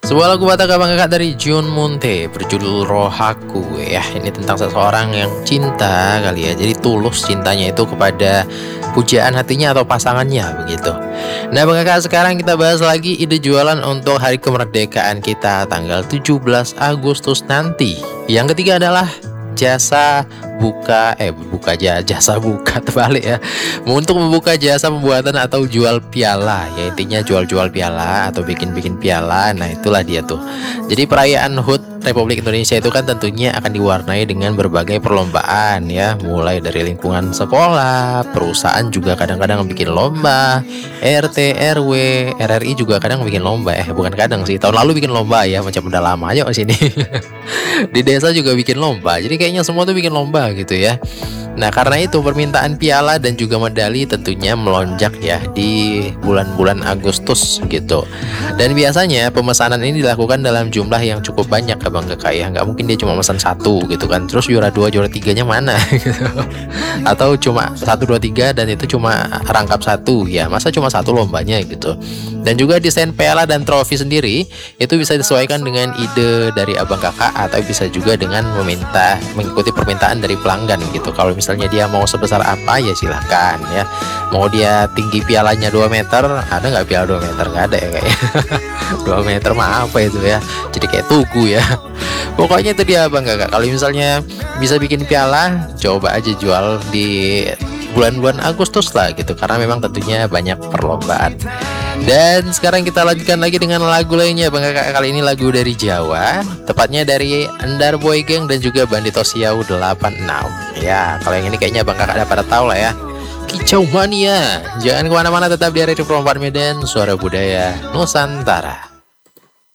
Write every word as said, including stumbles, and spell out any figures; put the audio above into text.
Sebuah lagu Batak Abang Kakak dari Jun Munte berjudul Rohaku ya. Ini tentang seseorang yang cinta kali ya. Jadi tulus cintanya itu kepada pujaan hatinya atau pasangannya begitu. Nah Bang Kakak, sekarang kita bahas lagi ide jualan untuk hari kemerdekaan kita tanggal tujuh belas Agustus nanti. Yang ketiga adalah jasa buka eh buka aja jasa buka terbalik ya, untuk membuka jasa pembuatan atau jual piala ya, intinya jual-jual piala atau bikin-bikin piala. Nah itulah dia tuh. Jadi perayaan H U T Republik Indonesia itu kan tentunya akan diwarnai dengan berbagai perlombaan ya, mulai dari lingkungan sekolah, perusahaan juga kadang-kadang bikin lomba, R T R W R R I juga kadang bikin lomba, eh bukan kadang sih, tahun lalu bikin lomba ya, macam udah lama aja sini. Di desa juga bikin lomba, jadi kayaknya semua tuh bikin lomba gitu ya. Nah karena itu permintaan piala dan juga medali tentunya melonjak ya di bulan-bulan Agustus gitu. Dan biasanya pemesanan ini dilakukan dalam jumlah yang cukup banyak ya Bang Kakak ya. Nggak mungkin dia cuma pesan satu gitu kan, terus juara dua juara tiganya mana gitu. Atau cuma satu dua tiga dan itu cuma rangkap satu ya, masa cuma satu lombanya gitu. Dan juga desain piala dan trofi sendiri itu bisa disesuaikan dengan ide dari Abang Kakak, atau bisa juga dengan meminta mengikuti permintaan dari pelanggan gitu. Kalau misalnya dia mau sebesar apa ya silahkan ya. Mau dia tinggi pialanya dua meter, ada nggak piala dua meter? Nggak ada ya kayaknya. dua meter mah apa itu ya, jadi kayak tugu ya. Pokoknya itu dia Bang Kakak, kalau misalnya bisa bikin piala, coba aja jual di bulan-bulan Agustus lah gitu, karena memang tentunya banyak perlombaan. Dan sekarang kita lanjutkan lagi dengan lagu lainnya Bang Kakak. Kali ini lagu dari Jawa, tepatnya dari Endar Boy Gang dan juga Bandito Siau delapan enam. Ya kalau yang ini kayaknya Bang Kakak udah pada tahu lah ya, Kicau Mania. Jangan kemana-mana, tetap di Radio Pro empat Medan, suara budaya Nusantara.